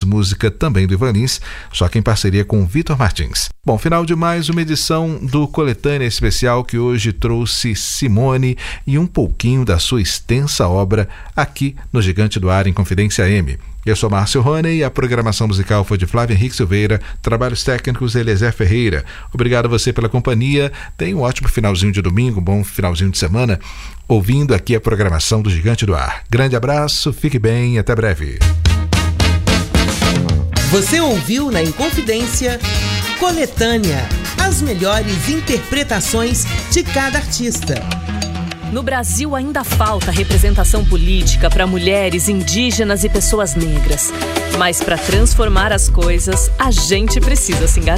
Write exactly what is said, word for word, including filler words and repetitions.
música também do Ivan Lins, só que em parceria com Vitor Martins. Bom, final de mais uma edição do Coletânea Especial, que hoje trouxe Simone e um pouquinho da sua extensa obra aqui no Gigante do Ar em Confidência M. Eu sou Márcio Rony e a programação musical foi de Flávio Henrique Silveira, trabalhos técnicos Eliezer Ferreira. Obrigado a você pela companhia, tenha um ótimo finalzinho de domingo, um bom finalzinho de semana, ouvindo aqui a programação do Gigante do Ar. Grande abraço, fique bem e até breve. Você ouviu na Inconfidência Coletânea, as melhores interpretações de cada artista. No Brasil ainda falta representação política para mulheres, indígenas e pessoas negras. Mas para transformar as coisas, a gente precisa se engajar.